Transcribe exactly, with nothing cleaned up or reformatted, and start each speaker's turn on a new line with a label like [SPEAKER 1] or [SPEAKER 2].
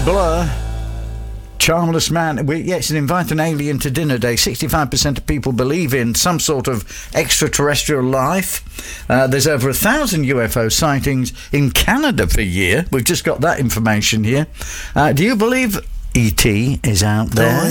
[SPEAKER 1] Blur. Charmless Man. We, yes, and invite an alien to dinner day. sixty-five percent of people believe in some sort of extraterrestrial life. Uh, there's over a thousand U F O sightings in Canada per year. We've just got that information here. Uh, do you believe E T is out there?